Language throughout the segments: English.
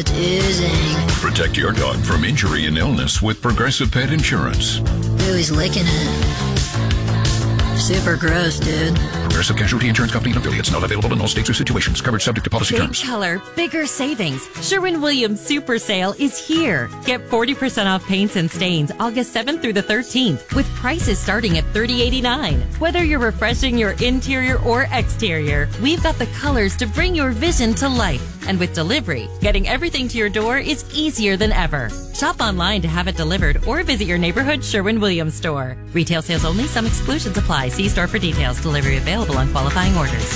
it's oozing. Protect your dog from injury and illness with Progressive Pet Insurance. Ooh, he's licking it. Super gross, dude. Progressive Casualty Insurance Company and affiliates. Not available in all states or situations. Coverage subject to policy Big terms. color, bigger savings. Sherwin-Williams Super Sale is here. Get 40% off paints and stains August 7th through the 13th with prices starting at $30.89. Whether you're refreshing your interior or exterior, we've got the colors to bring your vision to life. And with delivery, getting everything to your door is easier than ever. Shop online to have it delivered or visit your neighborhood Sherwin-Williams store. Retail sales only. Some exclusions apply. See store for details. Delivery available on qualifying orders.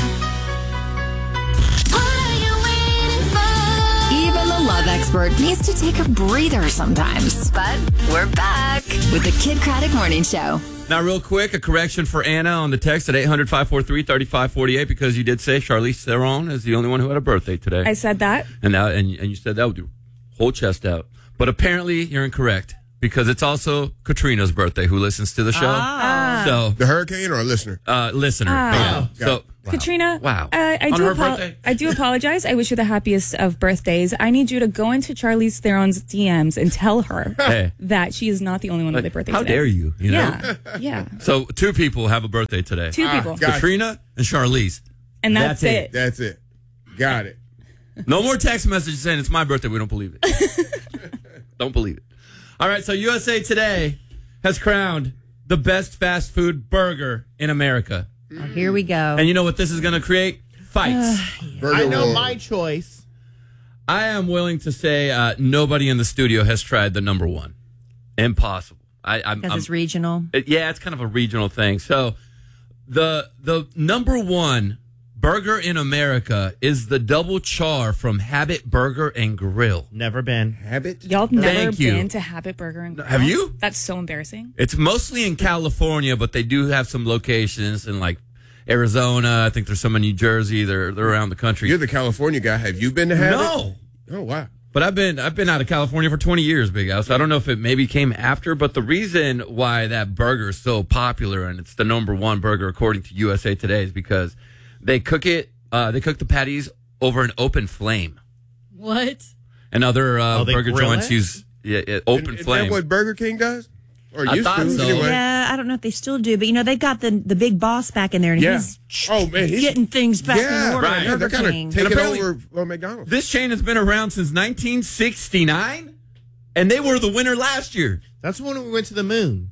Even the love expert needs to take a breather sometimes. But we're back with the Kid Craddock Morning Show. Now, real quick, a correction for Anna on the text at 800-543-3548 because you did say Charlize Theron is the only one who had a birthday today. I said that. And you said that with your whole chest out. But apparently you're incorrect because it's also Katrina's birthday who listens to the show. So the hurricane or a listener? Listener. Yeah. So Katrina, wow. I do apologize. I wish you the happiest of birthdays. I need you to go into Charlize Theron's DMs and tell her that she is not the only one with a birthday how today. dare you? You know? Yeah. So two people have a birthday today. Two people. Katrina and Charlize. And that's it. That's it. Got it. No more text messages saying it's my birthday. We don't believe it. Don't believe it. All right, so USA Today has crowned the best fast food burger in America. Oh, here we go. And you know what this is going to create? Fights. I know my choice. I am willing to say nobody in the studio has tried the number one. Impossible. Because it's regional. It's kind of a regional thing. So the number one burger in America is the double char from Habit Burger and Grill. Never been. Habit? Y'all have never been to Habit Burger and Grill? Have you? That's so embarrassing. It's mostly in California, but they do have some locations in like Arizona. I think there's some in New Jersey. They're around the country. You're the California guy. Have you been to Habit? No. Oh, wow. But I've been out of California for 20 years, Big Al. So I don't know if it maybe came after, but the reason why that burger is so popular and it's the number one burger according to USA Today is because they cook it. They cook the patties over an open flame. What? And other burger joints it? use open Isn't flame. that what Burger King does? Or I used thought to, so. anyway. Yeah, I don't know if they still do, but they've got the big boss back in there, and he's getting things back in order. Right. At Yeah, they're Burger kind King. of taking apparently- over McDonald's. This chain has been around since 1969, and they were the winner last year. That's when we went to the moon.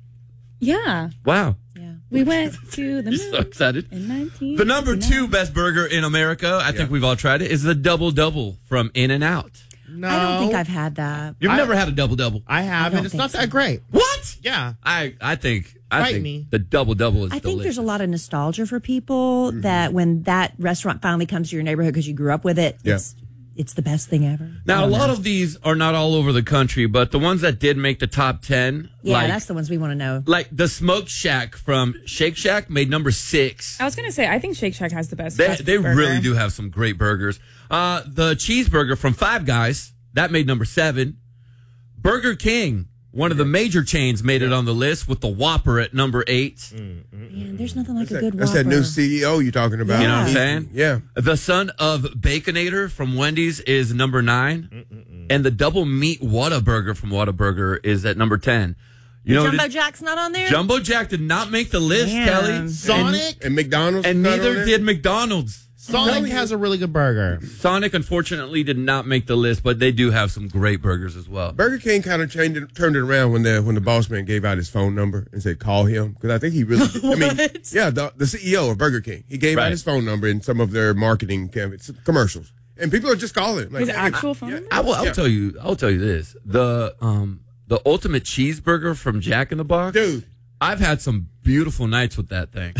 Yeah. Wow. We went to the moon. So excited. In 19. The number two best burger in America, I think we've all tried it, is the Double Double from In-N-Out. No. I don't think I've had that. You've never had a Double Double? I haven't. It's not that great. What? Yeah. I think me. the Double Double is I think delicious. there's a lot of nostalgia for people that when that restaurant finally comes to your neighborhood because you grew up with it, it's the best thing ever. Now, a lot of these are not all over the country, but the ones that did make the top 10, that's the ones we want to know. like the Smoke Shack from Shake Shack made number 6. I was going to say, I think Shake Shack has the best They burger. really do have some great burgers. The cheeseburger from Five Guys, that made number 7. Burger King, one of the major chains, made it on the list with the Whopper at number 8. Man, there's nothing like a good That's Whopper. that new CEO you're talking about. You know what I'm saying? Yeah. The son of Baconator from Wendy's is number 9. And the double meat Whataburger from Whataburger is at number 10. You know, Jumbo Jack's not on there? Jumbo Jack did not make the list, Man. Kelly. Sonic? And McDonald's? And not on neither there? did McDonald's. Sonic has a really good burger. Sonic, unfortunately, did not make the list, but they do have some great burgers as well. Burger King kind of turned it around when the boss man gave out his phone number and said, call him. Because I think he really, the CEO of Burger King, he gave out his phone number in some of their marketing commercials. And people are just calling. Like, His actual phone number? I'll tell you this. The ultimate cheeseburger from Jack in the Box. Dude. I've had some beautiful nights with that thing.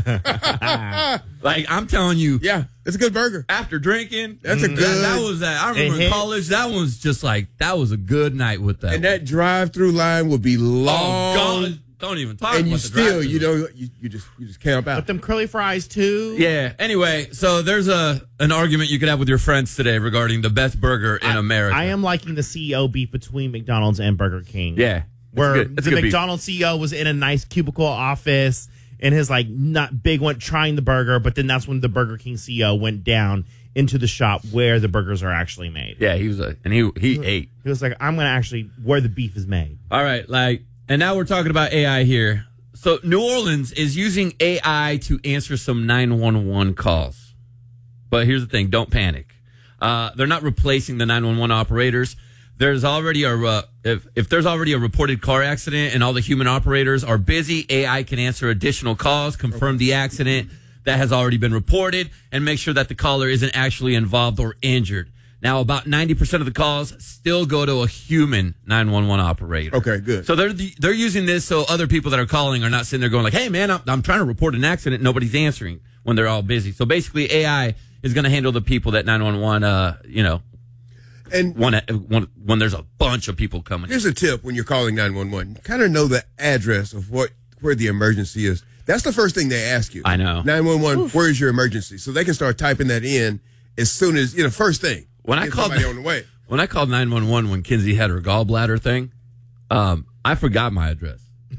Like, I'm telling you. Yeah, it's a good burger. After drinking. That's a good. That was that. I remember in college, that was just like, that was a good night with that. And that drive-through line would be long. Oh, God. Don't even talk and about you the still, drive-thru. you just camp out. With them curly fries, too. Yeah. Anyway, so there's an argument you could have with your friends today regarding the best burger in America. I am liking the CEO beef between McDonald's and Burger King. Yeah. Where It's the good beef. McDonald's CEO was in a nice cubicle office and his not big one trying the burger, but then that's when the Burger King CEO went down into the shop where the burgers are actually made. Yeah, he ate. He was like, I'm going to actually where the beef is made. All right, and now we're talking about AI here. So New Orleans is using AI to answer some 911 calls. But here's the thing, don't panic. They're not replacing the 911 operators. There's already if there's already a reported car accident and all the human operators are busy, AI can answer additional calls, confirm the accident that has already been reported, and make sure that the caller isn't actually involved or injured. Now, about 90% of the calls still go to a human 911 operator. Okay, good. So they're using this so other people that are calling are not sitting there going like, hey, man, I'm trying to report an accident. Nobody's answering when they're all busy. So basically, AI is going to handle the people that 911, and when there's a bunch of people coming. Here's a tip when you're calling 911. Kind of know the address of where the emergency is. That's the first thing they ask you. I know. 911, where is your emergency? So they can start typing that in as soon as, first thing. When I called somebody on the way. When I called 911 when Kinsey had her gallbladder thing, I forgot my address.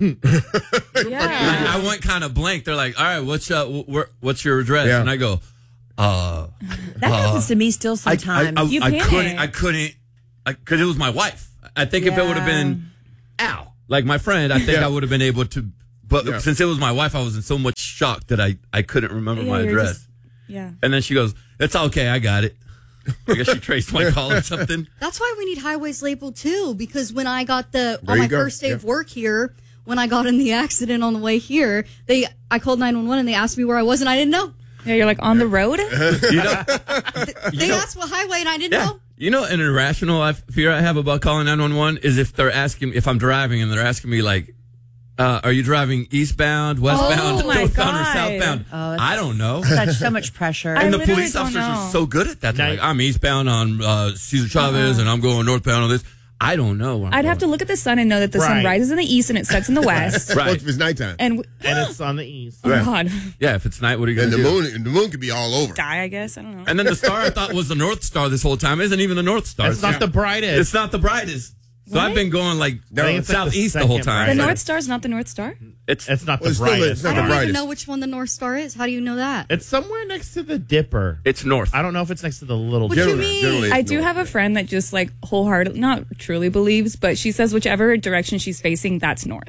Yeah. I went kind of blank. They're like, all right, what's your address? Yeah. And I go, That happens to me still sometimes. I couldn't, because it was my wife. I think if it would have been like my friend, I think I would have been able to. But since it was my wife, I was in so much shock that I couldn't remember my address. And then she goes, it's okay, I got it. I guess she traced my call or something. That's why we need highways labeled too, because when I got on my first day of work here, when I got in the accident on the way here, I called 911 and they asked me where I was and I didn't know. Yeah, you're like on the road? They asked what highway and I didn't know. You know, an irrational fear I have about calling 911 is if I'm driving and they're asking me like, are you driving eastbound, westbound, northbound, or southbound? I don't know. That's so much pressure. And the police officers are so good at that. They're like, I'm eastbound on Cesar Chavez and I'm going northbound on this. I don't know. I'd have to look at the sun and know that the sun rises in the east and it sets in the west. Right. If it's nighttime. And it's on the east. Oh, God. Yeah, if it's night, what are you going to do? And the moon could be all over. Die, I guess. I don't know. And then the star I thought was the North Star this whole time isn't even the North Star. It's not the brightest. It's not the brightest. So I've been going southeast the whole time. The North Star is not the North Star? It's not the brightest. I don't even know which one the North Star is. How do you know that? It's somewhere next to the Dipper. It's north. I don't know if it's next to the Little What Dipper. do you mean? I do have a friend that just like wholeheartedly, not truly believes, but she says whichever direction she's facing, that's north.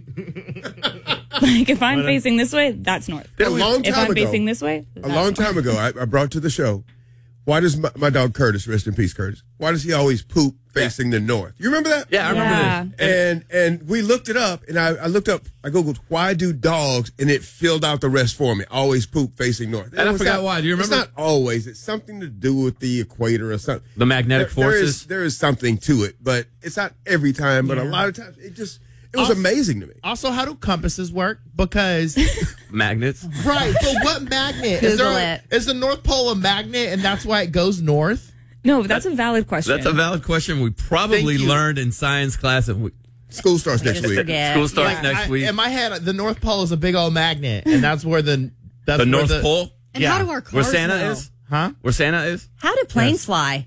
Like if I'm facing this way, that's north. A long time if I'm ago, facing this way, a long time ago, I brought to the show, why does my dog Curtis, rest in peace, Curtis, why does he always poop facing the north? You remember that? Yeah, I remember this. And we looked it up, and I Googled, why do dogs, and it filled out the rest for me, always poop facing north. And I forgot why. Do you remember? It's not always. It's something to do with the equator or something. The magnetic forces? There is something to it, but it's not every time, but a lot of times it was amazing to me. Also, how do compasses work? Because magnets. Right, but what magnet? Is the North Pole a magnet and that's why it goes north? No, that's a valid question. That's a valid question. We probably learned in science class. School starts next week. School starts next week. In my head, the North Pole is a big old magnet, and that's where the North Pole. And how do our cars where Santa know? is? Huh? Where Santa is? How do planes fly?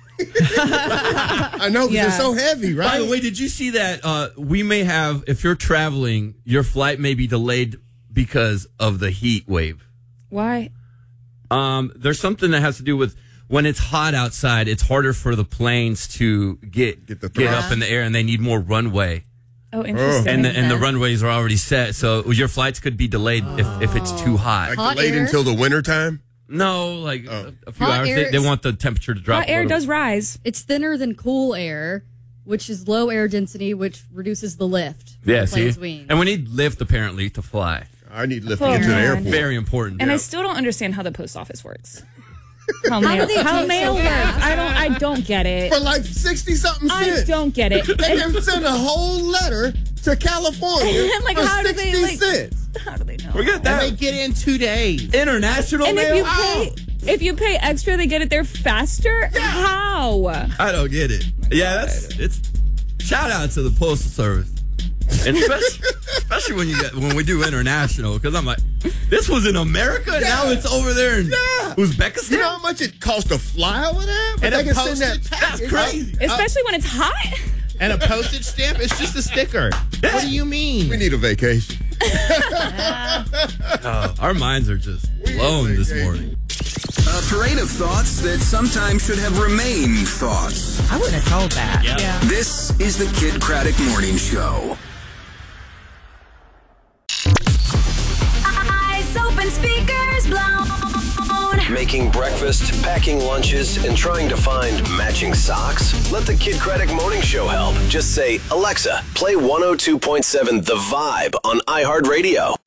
I know, because they're so heavy, right? By the way, did you see that we may have, if you're traveling, your flight may be delayed because of the heat wave? Why? There's something that has to do with when it's hot outside, it's harder for the planes to get up in the air, and they need more runway. Oh, interesting. And the runways are already set, so your flights could be delayed if it's too hot. Like delayed until the winter time? No, like a few hours. They want the temperature to drop. Hot air does rise. It's thinner than cool air, which is low air density, which reduces the lift. Yeah, see? And we need lift, apparently, to fly. I need lift to get to the airport. Very important. And I still don't understand how the post office works. How mail works. I don't get it. For like 60-something cents. I don't get it. They can send a whole letter to California like, for how 60 do they, cents. How do they know? Forget that. And they get in 2 days. International and mail? If you pay extra, they get it there faster? Yeah. How? I don't get it. Yeah, it's shout out to the Postal Service. And especially when we do international, because I'm like, this was in America, and now it's over there in Uzbekistan. You know how much it costs to fly over there? And they a can send postage that. That's crazy. Especially when it's hot. And a postage stamp, it's just a sticker. What do you mean? We need a vacation. Our minds are just blown this morning. A parade of thoughts that sometimes should have remained thoughts. I wouldn't have told that. Yeah. This is the Kid Craddock Morning Show. Eyes open, speakers blown. Making breakfast, packing lunches, and trying to find matching socks? Let the Kid Craddock Morning Show help. Just say, Alexa, play 102.7 The Vibe on iHeartRadio.